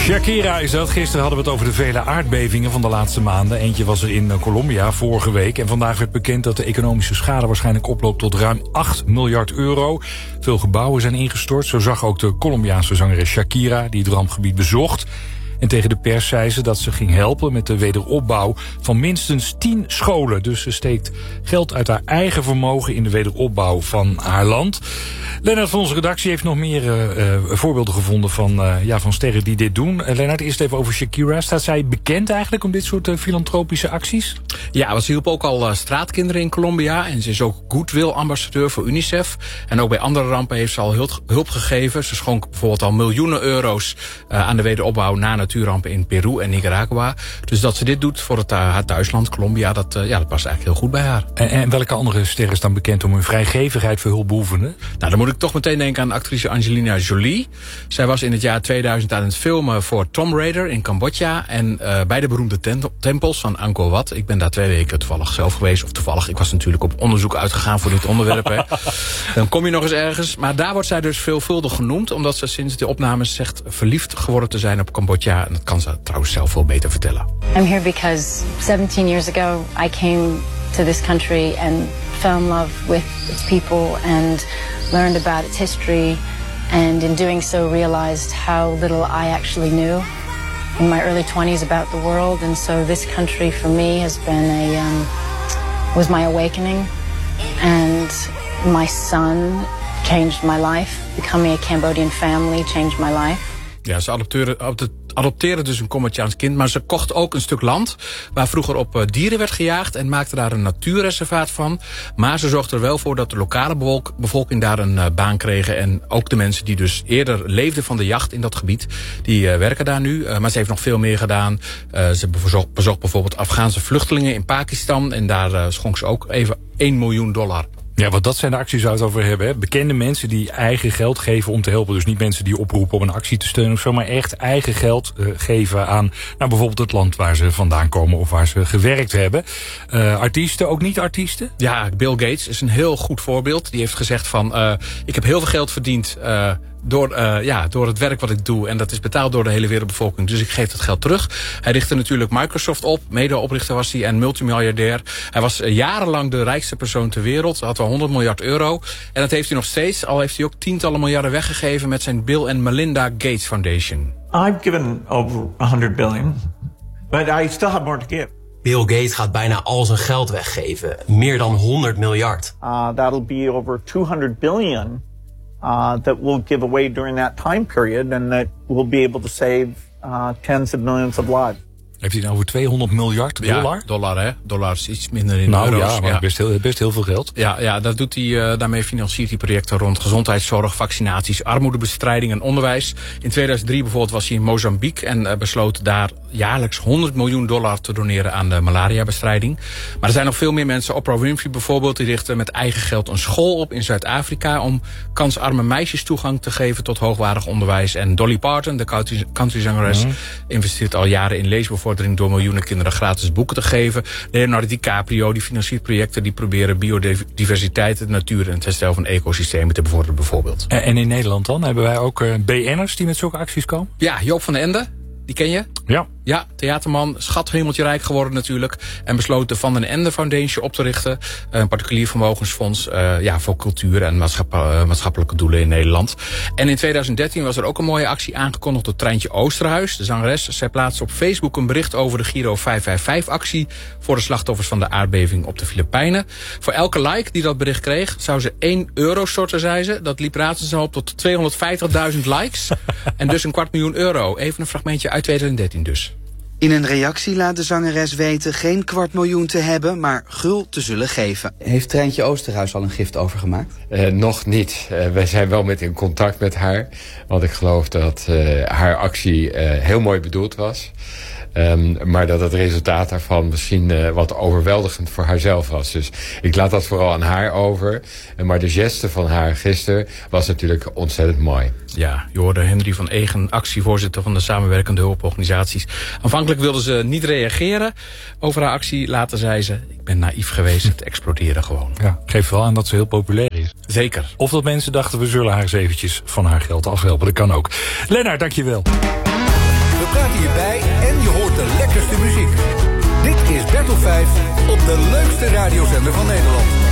Shakira is dat. Gisteren hadden we het over de vele aardbevingen van de laatste maanden. Eentje was er in Colombia vorige week. En vandaag werd bekend dat de economische schade waarschijnlijk oploopt tot ruim 8 miljard euro. Veel gebouwen zijn ingestort. Zo zag ook de Colombiaanse zangeres Shakira, die het rampgebied bezocht. En tegen de pers zei ze dat ze ging helpen met de wederopbouw van minstens 10 scholen. Dus ze steekt geld uit haar eigen vermogen in de wederopbouw van haar land. Lennart van onze redactie heeft nog meer voorbeelden gevonden van sterren die dit doen. Lennart, eerst even over Shakira. Staat zij bekend eigenlijk om dit soort filantropische acties? Ja, want ze hielp ook al straatkinderen in Colombia. En ze is ook goodwill-ambassadeur voor UNICEF. En ook bij andere rampen heeft ze al hulp gegeven. Ze schonk bijvoorbeeld al miljoenen euro's aan de wederopbouw na natuurrampen in Peru en Nicaragua. Dus dat ze dit doet voor haar thuisland, Colombia, dat past eigenlijk heel goed bij haar. En welke andere sterren staan bekend om hun vrijgevigheid voor hulpbehoevenden? Nou, dan moet ik toch meteen denken aan actrice Angelina Jolie. Zij was in het jaar 2000 aan het filmen voor Tomb Raider in Cambodja. En bij de beroemde tempels van Angkor Wat. Ik ben daar 2 weken toevallig zelf geweest. Of toevallig, ik was natuurlijk op onderzoek uitgegaan voor dit onderwerp. Hè. Dan kom je nog eens ergens. Maar daar wordt zij dus veelvuldig genoemd. Omdat ze sinds de opnames zegt verliefd geworden te zijn op Cambodja. En dat kan ze trouwens zelf veel beter vertellen. I'm here because 17 years ago I came to this country and fell in love with its people and learned about its history. And in doing so realized how little I actually knew in my early 20s about the world. And so this country for me has been was my awakening. And my son changed my life. Becoming a Cambodian family changed my life. Ja, ze adopteerde dus een Cambodjaans kind, maar ze kocht ook een stuk land waar vroeger op dieren werd gejaagd en maakte daar een natuurreservaat van. Maar ze zorgde er wel voor dat de lokale bevolking daar een baan kregen. En ook de mensen die dus eerder leefden van de jacht in dat gebied, die werken daar nu. Maar ze heeft nog veel meer gedaan. Ze bezocht bijvoorbeeld Afghaanse vluchtelingen in Pakistan en daar schonk ze ook even $1 miljoen. Ja, want dat zijn de acties waar we het over hebben. Hè? Bekende mensen die eigen geld geven om te helpen. Dus niet mensen die oproepen om een actie te steunen of zo, maar echt eigen geld geven aan bijvoorbeeld het land waar ze vandaan komen of waar ze gewerkt hebben. Artiesten, ook niet-artiesten? Ja, Bill Gates is een heel goed voorbeeld. Die heeft gezegd van, ik heb heel veel geld verdiend door het werk wat ik doe. En dat is betaald door de hele wereldbevolking. Dus ik geef dat geld terug. Hij richtte natuurlijk Microsoft op. Mede-oprichter was hij en multimiljardair. Hij was jarenlang de rijkste persoon ter wereld. Hij had wel €100 miljard. En dat heeft hij nog steeds. Al heeft hij ook tientallen miljarden weggegeven met zijn Bill and Melinda Gates Foundation. I've given over 100 billion. But I still have more to give. Bill Gates gaat bijna al zijn geld weggeven. Meer dan 100 miljard. That'll be over 200 billion. That we'll give away during that time period, and that we'll be able to save tens of millions of lives. Heeft hij nou over 200 miljard dollar? Ja, dollar hè. Dollar is iets minder in euro's. Ja, maar best heel veel geld. Ja, dat doet hij, daarmee financiert hij projecten rond gezondheidszorg, vaccinaties, armoedebestrijding en onderwijs. In 2003 bijvoorbeeld was hij in Mozambique en besloot daar jaarlijks $100 miljoen te doneren aan de malariabestrijding. Maar er zijn nog veel meer mensen. Oprah Winfrey bijvoorbeeld, die richtte met eigen geld een school op in Zuid-Afrika om kansarme meisjes toegang te geven tot hoogwaardig onderwijs. En Dolly Parton, de countryzangeres, investeert al jaren in leesbevordering door miljoenen kinderen gratis boeken te geven. Leonardo DiCaprio, die financiert projecten die proberen biodiversiteit, de natuur en het herstel van ecosystemen te bevorderen bijvoorbeeld. En in Nederland dan? Hebben wij ook BN'ers die met zulke acties komen? Ja, Joop van den Ende. Die ken je? Ja, theaterman, schathemeltje rijk geworden natuurlijk. En besloot de Van den Ende Foundation op te richten. Een particulier vermogensfonds voor cultuur en maatschappelijke doelen in Nederland. En in 2013 was er ook een mooie actie aangekondigd door Treintje Oosterhuis, de zangeres. Zij plaatste op Facebook een bericht over de Giro 555-actie... voor de slachtoffers van de aardbeving op de Filipijnen. Voor elke like die dat bericht kreeg, zou ze €1 storten, zei ze. Dat liep razendsnel op tot 250.000 likes. En dus €250.000. Even een fragmentje uit 2013 dus. In een reactie laat de zangeres weten geen $250.000 te hebben, maar gul te zullen geven. Heeft Treintje Oosterhuis al een gift overgemaakt? Nog niet. Wij zijn wel in contact met haar. Want ik geloof dat haar actie heel mooi bedoeld was. Maar dat het resultaat daarvan misschien wat overweldigend voor haarzelf was. Dus ik laat dat vooral aan haar over. Maar de geste van haar gisteren was natuurlijk ontzettend mooi. Ja, je hoorde Henry van Egen, actievoorzitter van de samenwerkende hulporganisaties. Aanvankelijk wilde ze niet reageren over haar actie. Later zei ze, ik ben naïef geweest, het explodeerde gewoon. Ja, geeft wel aan dat ze heel populair is. Zeker. Of dat mensen dachten, we zullen haar eens eventjes van haar geld afhelpen. Dat kan ook. Lennart, dankjewel. 5 op de leukste radiozender van Nederland.